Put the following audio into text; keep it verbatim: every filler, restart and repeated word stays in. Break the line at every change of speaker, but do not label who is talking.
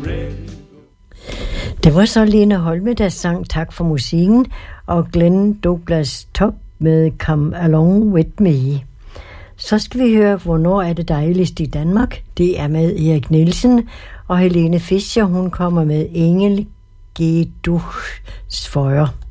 Det var så Lene Holme, der sang Tak for musikken, og Glenn Douglas Top med Come Along With Me. Så skal vi høre, hvornår er det dejligst i Danmark. Det er med Erik Nielsen, og Helene Fischer, hun kommer med Engel Geduchs Feuer.